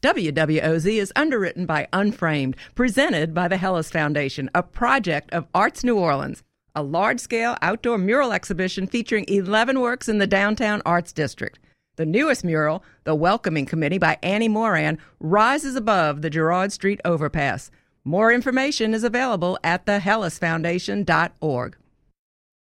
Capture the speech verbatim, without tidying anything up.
W W O Z is underwritten by Unframed, presented by the Hellas Foundation, a project of Arts New Orleans, a large-scale outdoor mural exhibition featuring eleven works in the downtown Arts District. The newest mural, The Welcoming Committee by Annie Moran, rises above the Girard Street overpass. More information is available at the hellas foundation dot org.